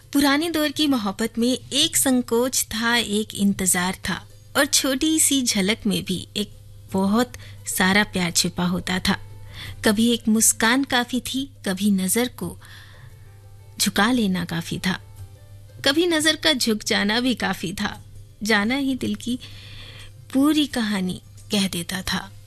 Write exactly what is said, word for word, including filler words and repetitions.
पुराने दौर की मोहब्बत में एक संकोच था, एक इंतजार था और छोटी सी झलक में भी एक बहुत सारा प्यार छिपा होता था। कभी एक मुस्कान काफी थी, कभी नजर को झुका लेना काफी था, कभी नजर का झुक जाना भी काफी था। जाना ही दिल की पूरी कहानी कह देता था।